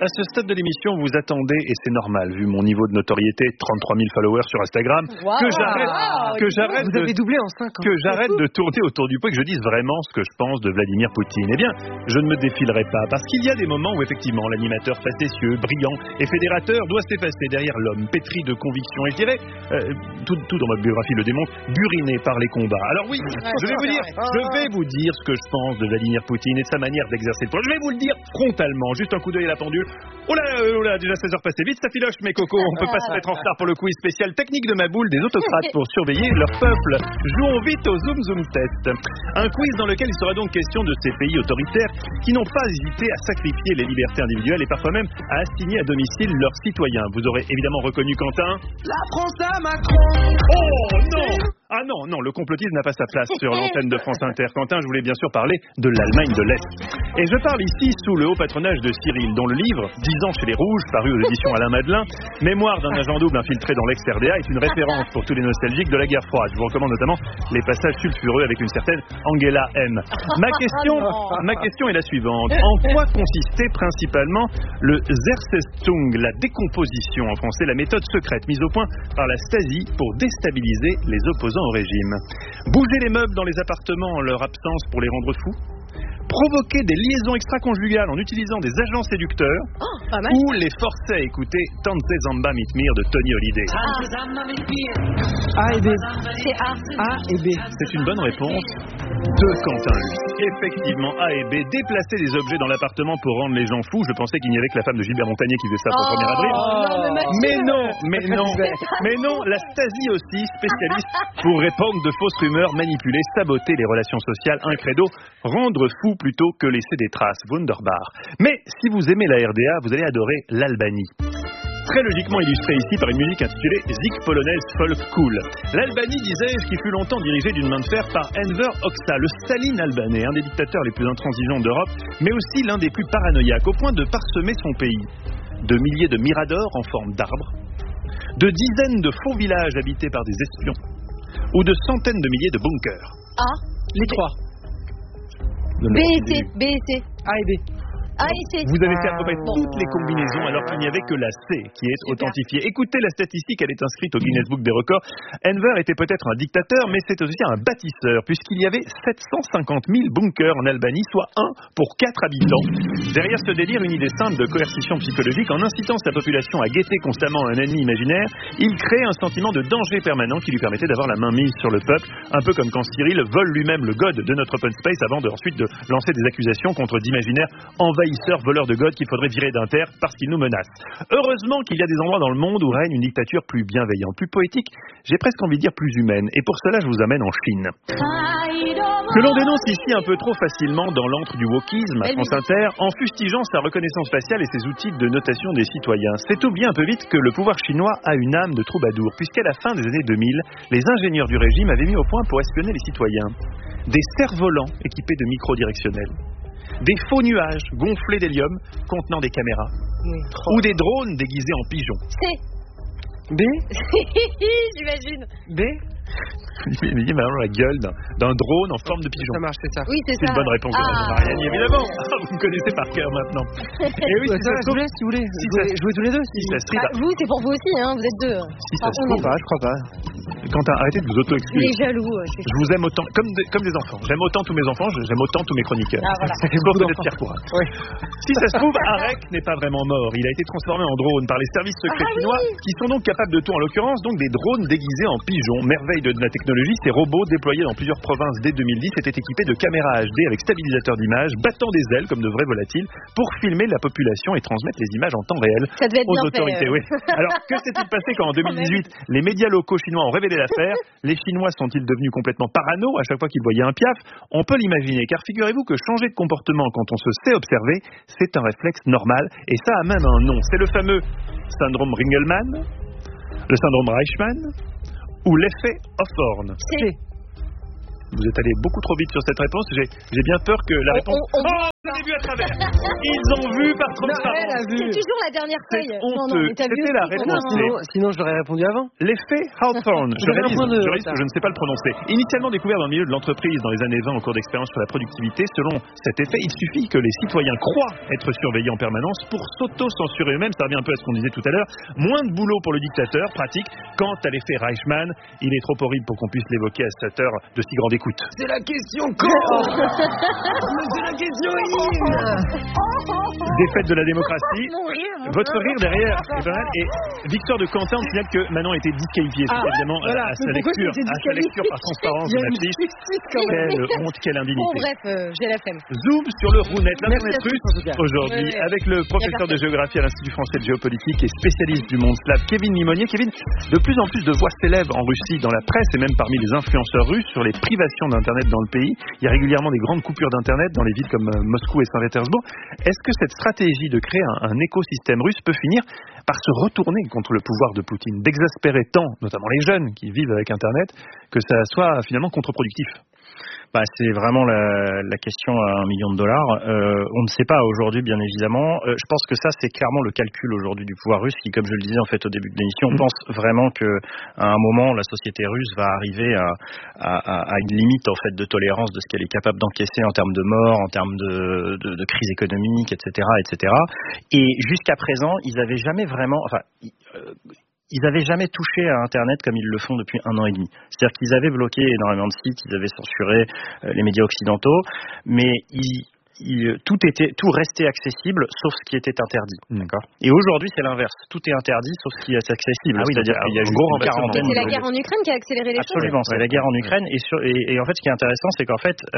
à ce stade de l'émission, vous attendez, et c'est normal, vu mon niveau de notoriété, 33 000 followers sur Instagram, que j'arrête Vous avez doublé en 5 ans. Que j'arrête de tourner autour du pot et que je dise vraiment ce que je pense de Vladimir Poutine. Eh bien, je ne me défilerai pas, parce qu'il y a des moments où effectivement l'animateur facétieux, brillant et fédérateur doit s'effacer derrière l'homme, pétri de convictions, et je dirais, tout dans votre biographie le démontre, buriné par les combats. Alors oui, je vais vous dire ce que je pense de Vladimir Poutine et de sa manière d'exercer le pouvoir. Je vais vous le dire frontalement, juste un coup d'œil à la pendule. Oh là, déjà 16h passées vite, ça filoche mes cocos, on peut pas se mettre en retard pour le quiz spécial technique de ma boule des autocrates pour surveiller leur peuple. Jouons vite au zoom test. Un quiz dans lequel il sera donc question de ces pays autoritaires qui n'ont pas hésité à sacrifier les libertés individuelles et parfois même à assigner à domicile leurs citoyens. Vous aurez évidemment reconnu Quentin. La France à Macron. Oh non! Ah non, le complotisme n'a pas sa place sur l'antenne de France Inter. Quentin, je voulais bien sûr parler de l'Allemagne de l'Est. Et je parle ici sous le haut patronage de Cyril, dont le livre, 10 ans chez les Rouges, paru aux éditions Alain Madelin, Mémoire d'un agent double infiltré dans l'ex-RDA, est une référence pour tous les nostalgiques de la guerre froide. Je vous recommande notamment les passages sulfureux avec une certaine Angela M. Ma question est la suivante. En quoi consistait principalement le Zersetzung, la décomposition en français, la méthode secrète mise au point par la Stasi pour déstabiliser les opposants au régime? Bouger les meubles dans les appartements en leur absence pour les rendre fous? Provoquer des liaisons extra-conjugales en utilisant des agents séducteurs, ou les forcer à écouter Tanze Zamba mit mir de Tony Hallyday? A et B. C'est A. A et B. C'est une bonne réponse de Quentin. Effectivement, A et B. Déplacer des objets dans l'appartement pour rendre les gens fous. Je pensais qu'il n'y avait que la femme de Gilbert Montagnier qui faisait ça pour le 1er avril. Mais non, la Stasi aussi, spécialiste pour répandre de fausses rumeurs, manipuler, saboter les relations sociales, un credo, rendre fou plutôt que laisser des traces. Wunderbar. Mais si vous aimez la RDA, vous allez adorer l'Albanie. Très logiquement illustré ici par une musique intitulée Zik polonaise folk cool. L'Albanie, disais-je, qui fut longtemps dirigée d'une main de fer par Enver Hoxha, le Staline albanais, un des dictateurs les plus intransigeants d'Europe, mais aussi l'un des plus paranoïaques, au point de parsemer son pays de milliers de miradors en forme d'arbres, de dizaines de faux villages habités par des espions, ou de centaines de milliers de bunkers. A. Les trois. B et C. B et C. A et B. A et C. Vous avez fait à peu près toutes les combinaisons alors qu'il n'y avait que la C qui est authentifiée. Écoutez la statistique, elle est inscrite au Guinness Book des records. Enver était peut-être un dictateur, mais c'est aussi un bâtisseur, puisqu'il y avait 750 000 bunkers en Albanie, soit 1 pour 4 habitants. Derrière ce délire, une idée simple de coercition psychologique, en incitant sa population à guetter constamment un ennemi imaginaire, il crée un sentiment de danger permanent qui lui permettait d'avoir la main mise sur le peuple, un peu comme quand Cyril vole lui-même le god de notre open space avant ensuite de lancer des accusations contre d'imaginaires envahisseurs voleurs de God qu'il faudrait virer d'Inter parce qu'ils nous menacent. Heureusement qu'il y a des endroits dans le monde où règne une dictature plus bienveillante, plus poétique, j'ai presque envie de dire plus humaine, et pour cela je vous amène en Chine. Que l'on dénonce ici un peu trop facilement dans l'antre du wokisme à France Inter, en fustigeant sa reconnaissance faciale et ses outils de notation des citoyens. C'est oublier un peu vite que le pouvoir chinois a une âme de troubadour, puisqu'à la fin des années 2000, les ingénieurs du régime avaient mis au point pour espionner les citoyens des cerfs-volants équipés de micro-directionnels, des faux nuages gonflés d'hélium contenant des caméras, ou des drones déguisés en pigeons. C. B. J'imagine. B. Il m'a la gueule d'un drone en forme de pigeon. Ça marche, c'est ça. Oui, c'est C'est ça. une bonne réponse de Marianne, évidemment. Vous me connaissez par cœur maintenant. Et oui, si ça se trouve, si vous voulez. Jouez tous les deux. si ça se trouve, Vous, c'est pour vous aussi, hein. Vous êtes deux. si ça se trouve, Je crois pas. Quentin, arrêtez de vous Il auto-exclure. est jaloux. Je vous aime autant, comme des enfants. J'aime autant tous mes enfants, j'aime autant tous mes chroniqueurs. Ah, voilà. C'est pour peut-être Pierre Courage. Oui. Si ça se trouve, Arek n'est pas vraiment mort. Il a été transformé en drone par les services secrets chinois, qui sont donc capables de tout, en l'occurrence, donc des drones déguisés en pigeons. Merveille de la technologie, ces robots déployés dans plusieurs provinces dès 2010 étaient équipés de caméras HD avec stabilisateurs d'images, battant des ailes comme de vrais volatiles, pour filmer la population et transmettre les images en temps réel Ça devait être aux bien autorités. fait. Oui. Alors, que s'est-il passé quand en 2018, les médias locaux chinois ont révélé l'affaire? Les Chinois sont-ils devenus complètement parano à chaque fois qu'ils voyaient un piaf? On peut l'imaginer, car figurez-vous que changer de comportement quand on se sait observer, c'est un réflexe normal, et ça a même un nom. C'est le fameux syndrome Ringelmann, le syndrome Reichmann, ou l'effet Hawthorne. C. Vous êtes allé beaucoup trop vite sur cette réponse, j'ai bien peur que la réponse... ce début à travers. Ils ont vu par transparence. Elle a vu. C'est toujours la dernière C'est feuille. honteux. mais t'as vu C'était aussi, la toi, réponse. non. Sinon, j'aurais répondu avant. L'effet Hawthorne, je Vous avez un réalise, point de je réalise que retard. je ne sais pas le prononcer. Initialement découvert dans le milieu de l'entreprise dans les années 20 au cours d'expériences sur la productivité, selon cet effet, il suffit que les citoyens croient être surveillés en permanence pour s'auto-censurer eux-mêmes. Ça revient un peu à ce qu'on disait tout à l'heure. Moins de boulot pour le dictateur, pratique. Quant à l'effet Reichmann, il est trop horrible pour qu'on puisse l'évoquer à cette heure de si grande écoute. C'est la question con. C'est la question Défaite de la démocratie. Mon rire, mon Votre rire. rire derrière est pas mal. Et Victor de Quentin signale que Manon a été disqualifiée. C'est évidemment voilà. à sa Mais pourquoi lecture, c'était à sa lecture par transparence de Il y a la une fiche. justice quand même. Quelle honte, quelle Bon, indignité. bref, j'ai la flemme. Zoom sur le Rounette, Merci l'internet à tous, russe en tout cas. aujourd'hui Ouais. avec le professeur de géographie à l'Institut français de géopolitique et spécialiste du monde slave Kevin Limonier. Kevin, de plus en plus de voix s'élèvent en Russie dans la presse et même parmi les influenceurs russes sur les privations d'internet dans le pays. Il y a régulièrement des grandes coupures d'internet dans les villes comme Moscou et Saint-Pétersbourg. Est-ce que cette stratégie de créer un écosystème russe peut finir par se retourner contre le pouvoir de Poutine, d'exaspérer tant, notamment les jeunes qui vivent avec internet, que ça soit finalement contre-productif? C'est vraiment la question à $1 million. On ne sait pas aujourd'hui, bien évidemment. Je pense que ça, c'est clairement le calcul aujourd'hui du pouvoir russe qui, comme je le disais en fait au début de l'émission, pense vraiment que à un moment, la société russe va arriver à une limite en fait de tolérance de ce qu'elle est capable d'encaisser en termes de morts, en termes de crise économique, etc., etc. Et jusqu'à présent, ils avaient jamais vraiment, ils n'avaient jamais touché à Internet comme ils le font depuis 1 an et demi. C'est-à-dire qu'ils avaient bloqué énormément de sites, ils avaient censuré les médias occidentaux, mais tout restait accessible sauf ce qui était interdit. D'accord. Et aujourd'hui, c'est l'inverse. Tout est interdit sauf ce qui est accessible. C'est-à-dire qu'il y a juste une quarantaine. C'est la guerre en Ukraine qui a accéléré les choses. Absolument, c'est la guerre en Ukraine. Et en fait, ce qui est intéressant, c'est qu'en fait,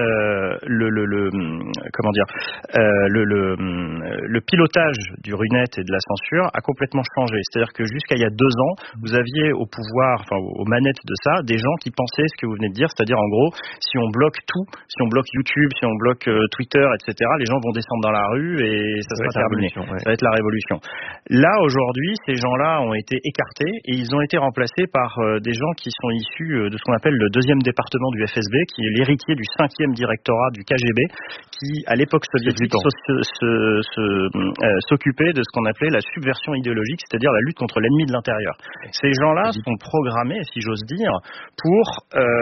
le pilotage du Runet et de la censure a complètement changé. C'est-à-dire que jusqu'à il y a 2 ans, vous aviez au pouvoir, aux manettes de ça, des gens qui pensaient ce que vous venez de dire, c'est-à-dire en gros, si on bloque tout, si on bloque YouTube, si on bloque Twitter, etc., les gens vont descendre dans la rue et ça sera terminé. Ça va être la révolution. Là, aujourd'hui, ces gens-là ont été écartés et ils ont été remplacés par des gens qui sont issus de ce qu'on appelle le 2e département du FSB, qui est l'héritier du 5e directorat du KGB, qui, à l'époque soviétique, s'occupait de ce qu'on appelait la subversion idéologique, c'est-à-dire la lutte contre l'ennemi de l'intérieur. Ces gens-là sont programmés, si j'ose dire, pour,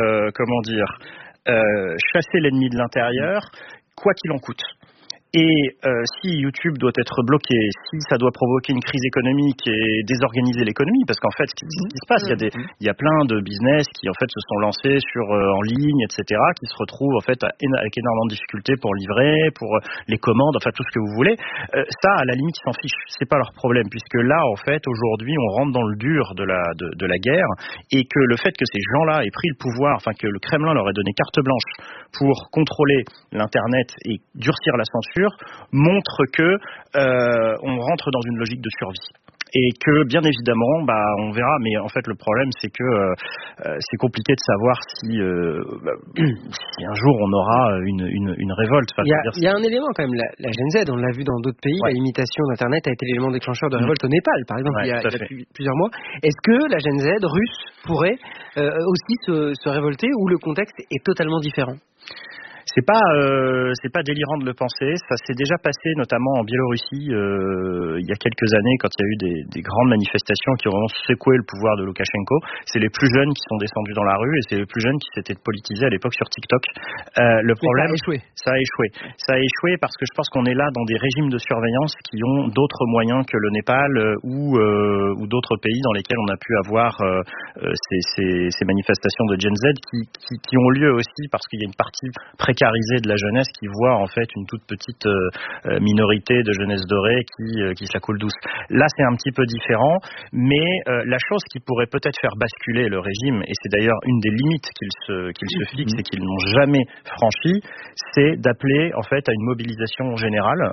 chasser l'ennemi de l'intérieur, quoi qu'il en coûte. Et si YouTube doit être bloqué, si ça doit provoquer une crise économique et désorganiser l'économie, parce qu'en fait, ce qui se passe, il y a plein de business qui en fait se sont lancés en ligne, etc., qui se retrouvent en fait avec énormément de difficultés pour livrer, pour les commandes, enfin tout ce que vous voulez. Ça, à la limite, ils s'en fichent. C'est pas leur problème, puisque là, en fait, aujourd'hui, on rentre dans le dur de la guerre, et que le fait que ces gens-là aient pris le pouvoir, enfin que le Kremlin leur ait donné carte blanche pour contrôler l'internet et durcir la censure, montre que on rentre dans une logique de survie. Et que, bien évidemment, on verra, mais en fait, le problème, c'est que c'est compliqué de savoir si un jour on aura une révolte. Il y a un élément quand même, la Gen Z, on l'a vu dans d'autres pays, l'imitation d'Internet a été l'élément déclencheur de révolte au Népal, par exemple, il y a plusieurs mois. Est-ce que la Gen Z russe pourrait aussi se révolter, ou le contexte est totalement différent ? C'est pas délirant de le penser. Ça s'est déjà passé, notamment en Biélorussie, il y a quelques années, quand il y a eu des grandes manifestations qui ont vraiment secoué le pouvoir de Loukachenko. C'est les plus jeunes qui sont descendus dans la rue et c'est les plus jeunes qui s'étaient politisés à l'époque sur TikTok. Le problème, ça a échoué. Ça a échoué parce que je pense qu'on est là dans des régimes de surveillance qui ont d'autres moyens que le Népal ou d'autres pays dans lesquels on a pu avoir ces manifestations de Gen Z qui ont lieu aussi parce qu'il y a une partie précarisée de la jeunesse qui voit en fait une toute petite minorité de jeunesse dorée qui se la coule douce. Là, c'est un petit peu différent, mais la chose qui pourrait peut-être faire basculer le régime, et c'est d'ailleurs une des limites qu'ils se fixent et qu'ils n'ont jamais franchi, c'est d'appeler en fait à une mobilisation générale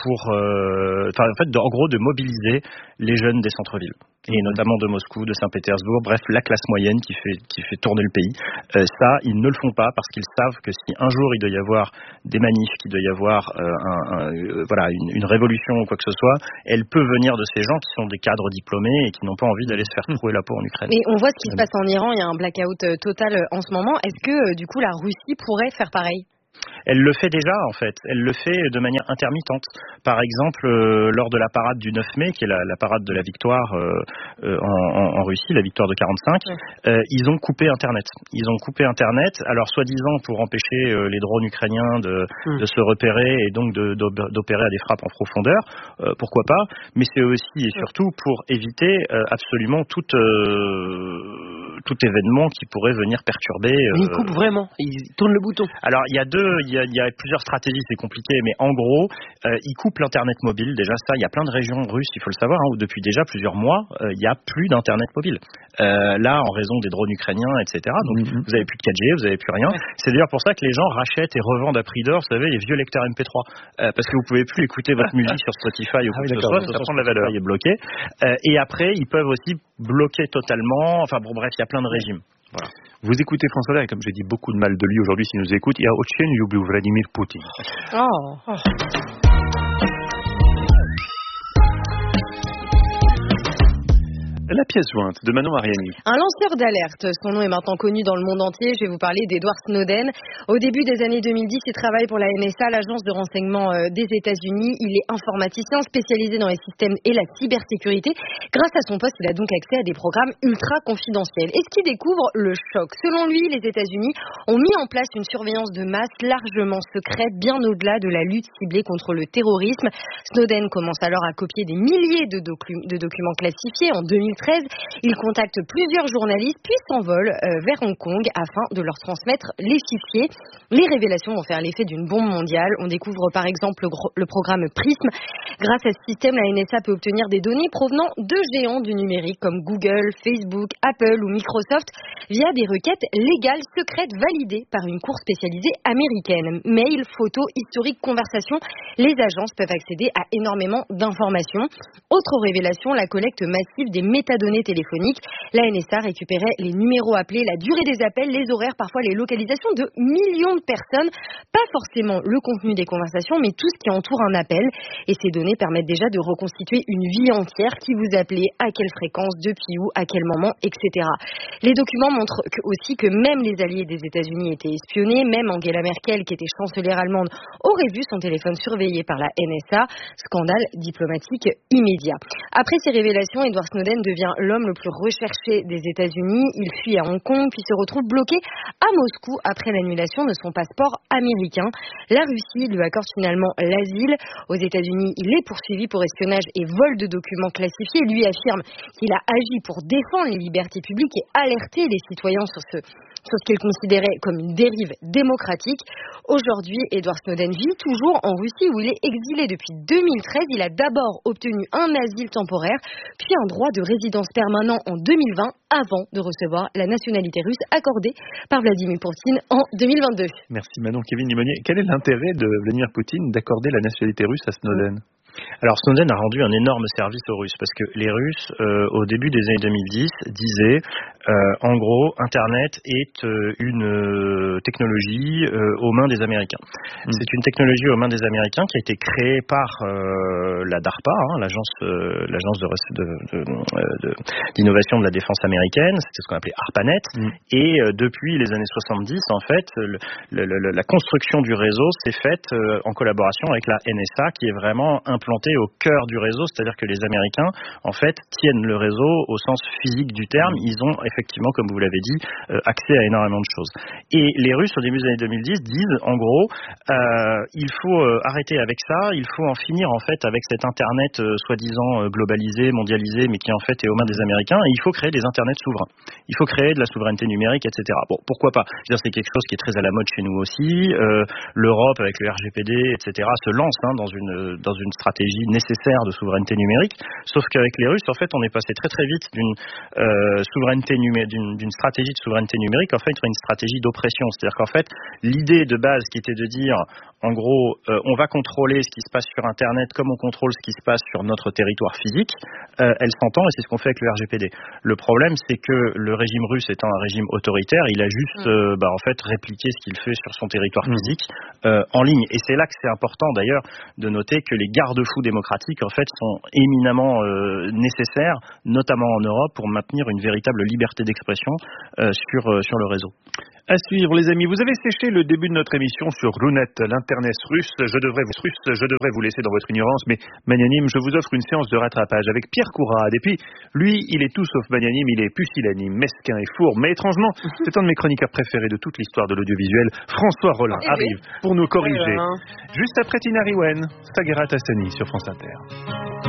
en gros de mobiliser les jeunes des centres-villes. Et notamment de Moscou, de Saint-Pétersbourg, bref, la classe moyenne qui fait tourner le pays. Ça, ils ne le font pas parce qu'ils savent que si un jour il doit y avoir des manifs, qu'il doit y avoir une révolution ou quoi que ce soit, elle peut venir de ces gens qui sont des cadres diplômés et qui n'ont pas envie d'aller se faire trouer la peau en Ukraine. Mais on voit ce qui se passe en Iran, il y a un blackout total en ce moment. Est-ce que du coup la Russie pourrait faire pareil ? Elle le fait déjà, en fait. Elle le fait de manière intermittente. Par exemple, lors de la parade du 9 mai, qui est la parade de la victoire en Russie, la victoire de 45, ils ont coupé Internet. Alors, soi-disant, pour empêcher les drones ukrainiens de se repérer et donc d'opérer à des frappes en profondeur. Pourquoi pas? Mais c'est aussi et surtout pour éviter absolument tout événement qui pourrait venir perturber. Ils coupent vraiment, ils tournent le bouton. Alors il y a plusieurs stratégies, c'est compliqué, mais en gros, ils coupent l'internet mobile. Déjà ça, il y a plein de régions russes, il faut le savoir, où depuis déjà plusieurs mois, il n'y a plus d'internet mobile. Là, en raison des drones ukrainiens, etc. Donc vous avez plus de 4G, vous avez plus rien. C'est d'ailleurs pour ça que les gens rachètent et revendent à prix d'or, vous savez, les vieux lecteurs MP3, parce que vous pouvez plus écouter votre musique sur Spotify ou quoi que ce soit, ça prend de la valeur. Il est bloqué. Et après, ils peuvent aussi bloquer totalement. Enfin bon, bref, il y a plein de régimes. Voilà. Vous écoutez François Hollande, et comme j'ai dit beaucoup de mal de lui aujourd'hui, s'il nous écoute, il y a Очень люблю Vladimir Poutine. La pièce jointe de Manon Mariani. Un lanceur d'alerte. Son nom est maintenant connu dans le monde entier. Je vais vous parler d'Edward Snowden. Au début des années 2010, il travaille pour la NSA, l'agence de renseignement des États-Unis. Il est informaticien spécialisé dans les systèmes et la cybersécurité. Grâce à son poste, il a donc accès à des programmes ultra confidentiels. Et ce qui découvre le choc. Selon lui, les États-Unis ont mis en place une surveillance de masse largement secrète, bien au-delà de la lutte ciblée contre le terrorisme. Snowden commence alors à copier des milliers de documents classifiés. En 2013, il contacte plusieurs journalistes puis s'envole vers Hong Kong afin de leur transmettre les fichiers. Les révélations vont faire l'effet d'une bombe mondiale. On découvre par exemple le programme PRISM. Grâce à ce système, la NSA peut obtenir des données provenant de géants du numérique comme Google, Facebook, Apple ou Microsoft via des requêtes légales secrètes validées par une cour spécialisée américaine. Mail, photos, historiques, conversations, les agences peuvent accéder à énormément d'informations. Autre révélation, la collecte massive des métadonnées téléphoniques. La NSA récupérait les numéros appelés, la durée des appels, les horaires, parfois les localisations de millions de personnes. Pas forcément le contenu des conversations, mais tout ce qui entoure un appel. Et ces données permettent déjà de reconstituer une vie entière, qui vous appelez, à quelle fréquence, depuis où, à quel moment, etc. Les documents montrent aussi que même les alliés des États-Unis étaient espionnés, même Angela Merkel, qui était chancelière allemande, aurait vu son téléphone surveillé par la NSA. Scandale diplomatique immédiat. Après ces révélations, Edward Snowden devient l'homme le plus recherché des États-Unis. Il fuit à Hong Kong puis se retrouve bloqué à Moscou après l'annulation de son passeport américain. La Russie lui accorde finalement l'asile. Aux États-Unis, il est poursuivi pour espionnage et vol de documents classifiés. Lui affirme qu'il a agi pour défendre les libertés publiques et alerter les citoyens sur ce qu'il considérait comme une dérive démocratique. Aujourd'hui, Edward Snowden vit toujours en Russie où il est exilé depuis 2013. Il a d'abord obtenu un asile temporaire, puis un droit de résidence permanent en 2020 avant de recevoir la nationalité russe accordée par Vladimir Poutine en 2022. Merci Manon. Kevin Limonier, quel est l'intérêt de Vladimir Poutine d'accorder la nationalité russe à Snowden ? Alors Snowden a rendu un énorme service aux Russes parce que les Russes, au début des années 2010, disaient en gros, Internet est une technologie aux mains des Américains. C'est une technologie aux mains des Américains qui a été créée par la DARPA, l'agence d'innovation de la défense américaine. C'était ce qu'on appelait ARPANET. Et depuis les années 70, en fait, la construction du réseau s'est faite en collaboration avec la NSA, qui est vraiment implanté au cœur du réseau, c'est-à-dire que les Américains, en fait, tiennent le réseau au sens physique du terme. Ils ont effectivement, comme vous l'avez dit, accès à énormément de choses. Et les Russes, au début des années 2010, disent, en gros, il faut arrêter avec ça, il faut en finir, en fait, avec cet Internet soi-disant globalisé, mondialisé, mais qui, en fait, est aux mains des Américains, et il faut créer des Internets souverains. Il faut créer de la souveraineté numérique, etc. Bon, pourquoi pas ? Je veux dire, c'est quelque chose qui est très à la mode chez nous aussi. L'Europe, avec le RGPD, etc., se lance dans une stratégie nécessaire de souveraineté numérique, sauf qu'avec les Russes, en fait, on est passé très très vite d'une stratégie de souveraineté numérique, en fait, à une stratégie d'oppression. C'est-à-dire qu'en fait, l'idée de base qui était de dire, en gros, on va contrôler ce qui se passe sur Internet comme on contrôle ce qui se passe sur notre territoire physique, elle s'entend et c'est ce qu'on fait avec le RGPD. Le problème, c'est que le régime russe étant un régime autoritaire, il a juste, en fait, répliqué ce qu'il fait sur son territoire physique en ligne. Et c'est là que c'est important, d'ailleurs, de noter que les garde-fous démocratiques, en fait, sont éminemment nécessaires, notamment en Europe, pour maintenir une véritable liberté d'expression sur le réseau. À suivre, les amis. Vous avez séché le début de notre émission sur Runet, l'internet russe. Je devrais vous laisser dans votre ignorance, mais magnanime, je vous offre une séance de rattrapage avec Pierre Courade. Et puis, lui, il est tout sauf magnanime, il est pusillanime, mesquin et fourbe. Mais étrangement, c'est un de mes chroniqueurs préférés de toute l'histoire de l'audiovisuel. François Rollin arrive pour nous corriger. Juste après Tina Riwen, Saguerat Hassani sur France Inter.